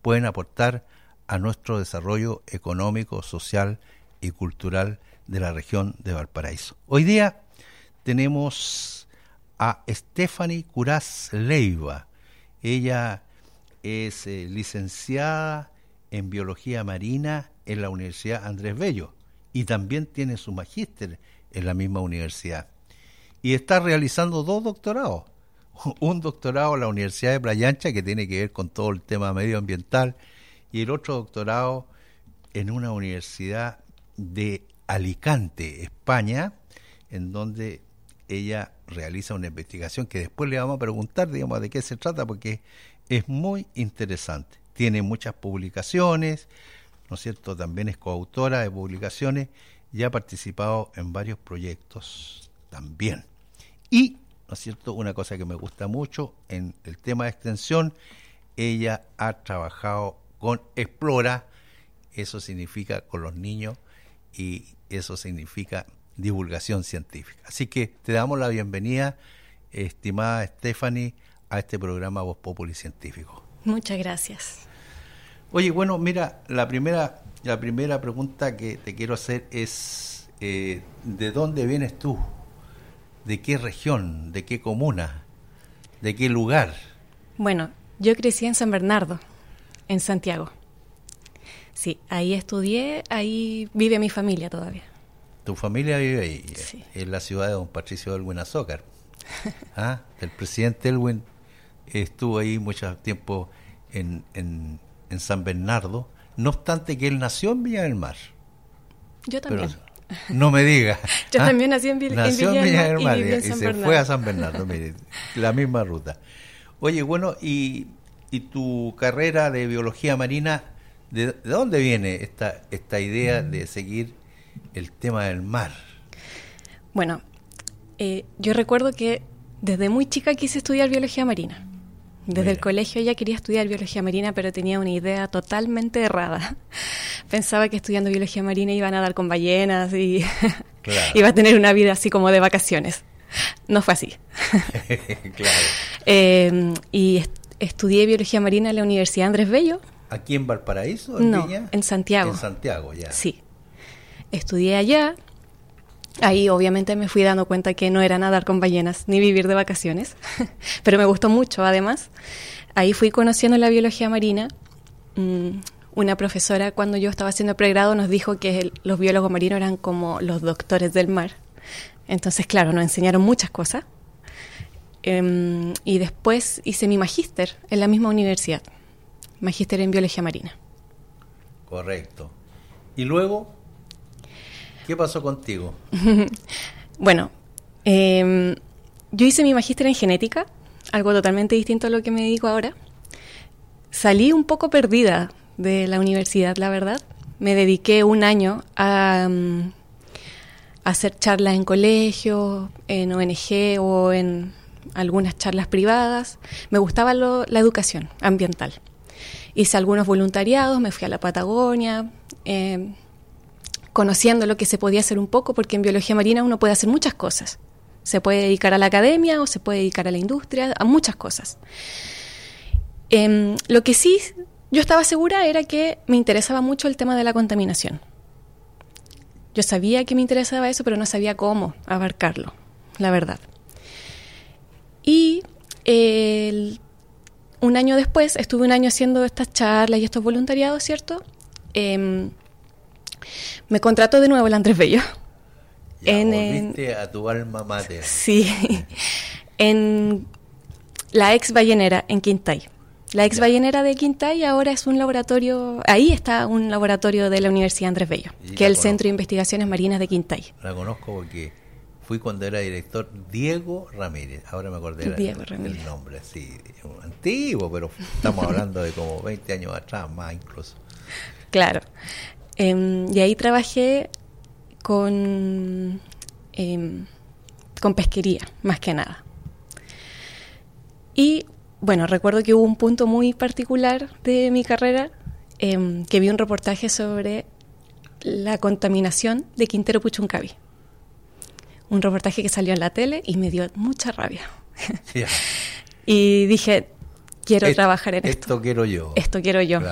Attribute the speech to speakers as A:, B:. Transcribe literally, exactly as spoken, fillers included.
A: pueden aportar a nuestro desarrollo económico, social y cultural de la región de Valparaíso. Hoy día tenemos a Stephanie Curaz Leiva. Ella es eh, licenciada en Biología Marina en la Universidad Andrés Bello y también tiene su magíster en la misma universidad. Y está realizando dos doctorados. Un doctorado en la Universidad de Playa Ancha, que tiene que ver con todo el tema medioambiental, y el otro doctorado en una universidad de Alicante, España, en donde ella realiza una investigación que después le vamos a preguntar, digamos, de qué se trata, porque es muy interesante. Tiene muchas publicaciones, ¿no es cierto? También es coautora de publicaciones y ha participado en varios proyectos también. Y, ¿no es cierto?, una cosa que me gusta mucho en el tema de extensión, ella ha trabajado con Explora, eso significa con los niños, y eso significa divulgación científica. Así que te damos la bienvenida, estimada Stephanie, a este programa Voz Populi Científico.
B: Muchas gracias.
A: Oye, bueno, mira, la primera, la primera pregunta que te quiero hacer es, eh, ¿de dónde vienes tú? ¿De qué región? ¿De qué comuna? ¿De qué lugar?
B: Bueno, yo crecí en San Bernardo, en Santiago. Sí, ahí estudié, ahí vive mi familia todavía.
A: ¿Tu familia vive ahí?
B: Sí.
A: En la ciudad de don Patricio Elwin Azócar. ¿Ah? El presidente Elwin estuvo ahí mucho tiempo en, en, en San Bernardo, no obstante que él nació en Viña del Mar.
B: Yo también.
A: Pero, no me diga.
B: Yo
A: ¿Ah?
B: también nací en, Vi-
A: nació
B: en Viña del Mar
A: y,
B: y,
A: y
B: San
A: se
B: Bernardo.
A: fue a San Bernardo, mire, la misma ruta. Oye, bueno, y, y tu carrera de biología marina, ¿de, de dónde viene esta, esta idea de seguir el tema del mar?
B: Bueno, eh, yo recuerdo que desde muy chica quise estudiar biología marina. Desde
A: Mira.
B: el colegio ya quería estudiar biología marina, pero tenía una idea totalmente errada. Pensaba que estudiando biología marina iban a dar con ballenas y
A: Claro.
B: iba a tener una vida así como de vacaciones. No fue así.
A: Claro.
B: Eh, y est- estudié biología marina en la Universidad Andrés Bello.
A: ¿Aquí en Valparaíso, en
B: No,
A: Viña?
B: en Santiago.
A: En Santiago, ya.
B: Sí. Estudié allá. Ahí obviamente me fui dando cuenta que no era nadar con ballenas ni vivir de vacaciones, pero me gustó mucho además. Ahí fui conociendo la biología marina. Mm, una profesora cuando yo estaba haciendo pregrado nos dijo que el- los biólogos marinos eran como los doctores del mar. Entonces, claro, nos enseñaron muchas cosas. Em, y después hice mi magíster en la misma universidad, magíster en biología marina.
A: Correcto. ¿Y luego qué pasó contigo?
B: Bueno, eh, yo hice mi magíster en genética, algo totalmente distinto a lo que me dedico ahora. Salí un poco perdida de la universidad, la verdad. Me dediqué un año a, um, a hacer charlas en colegios, en O N G o en algunas charlas privadas. Me gustaba lo, la educación ambiental. Hice algunos voluntariados, me fui a la Patagonia, eh, conociendo lo que se podía hacer un poco, porque en biología marina uno puede hacer muchas cosas. Se puede dedicar a la academia o se puede dedicar a la industria, a muchas cosas. Eh, lo que sí yo estaba segura era que me interesaba mucho el tema de la contaminación. Yo sabía que me interesaba eso, pero no sabía cómo abarcarlo, la verdad. Y eh, el, un año después, estuve un año haciendo estas charlas y estos voluntariados, ¿cierto? Eh, Me contrató de nuevo el Andrés Bello.
A: Ya
B: en,
A: volviste en, a tu alma mater.
B: Sí, en la ex ballenera en Quintay. La ex ya. ballenera de Quintay ahora es un laboratorio, ahí está un laboratorio de la Universidad Andrés Bello, y que es el conozco. Centro de Investigaciones Marinas de Quintay.
A: La conozco porque fui cuando era director Diego Ramírez, ahora me acordé
B: Diego
A: el, el nombre, sí, antiguo, pero estamos hablando de como veinte años atrás, más incluso.
B: Claro. Eh, y ahí trabajé con, eh, con pesquería, más que nada. Y, bueno, recuerdo que hubo un punto muy particular de mi carrera, eh, que vi un reportaje sobre la contaminación de Quintero Puchuncaví. Un reportaje que salió en la tele y me dio mucha rabia. Yeah. Y dije, quiero
A: esto,
B: trabajar en esto.
A: Esto quiero yo.
B: Esto quiero yo.
A: Claro.